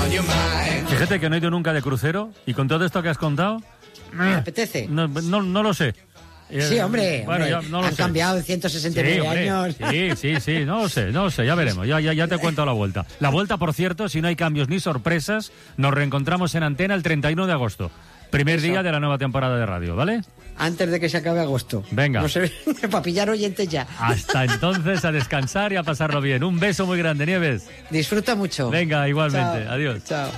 Fíjate que no he ido nunca de crucero y con todo esto que has contado... ¿Me apetece? No lo sé. Sí, hombre, bueno, ya no lo han sé. cambiado en 169 años. Sí, no lo sé, ya veremos, ya te cuento la vuelta. La vuelta, por cierto, si no hay cambios ni sorpresas, nos reencontramos en antena el 31 de agosto. Primer día de la nueva temporada de radio, ¿vale? Antes de que se acabe agosto. Venga. No sé, para pillar oyentes ya. Hasta entonces, a descansar y a pasarlo bien. Un beso muy grande, Nieves. Disfruta mucho. Venga, igualmente. Chao. Adiós. Chao.